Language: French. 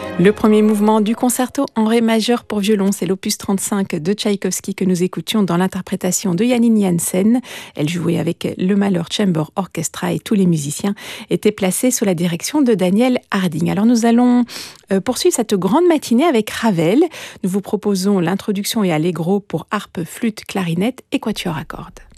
Le premier mouvement du concerto en ré majeur pour violon, c'est l'opus 35 de Tchaïkovski que nous écoutions dans l'interprétation de Janine Janssen. Elle jouait avec le Mahler Chamber Orchestra et tous les musiciens étaient placés sous la direction de Daniel Harding. Alors nous allons poursuivre cette grande matinée avec Ravel. Nous vous proposons l'introduction et allegro pour harpe, flûte, clarinette et quatuor à cordes.